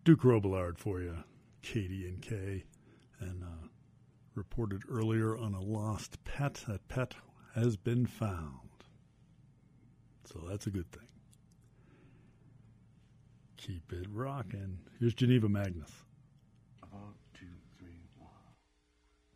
Duke Robillard for you, Katie and Kay, and reported earlier on a lost pet. That pet has been found. So that's a good thing. Keep it rocking. Here's Geneva Magnus.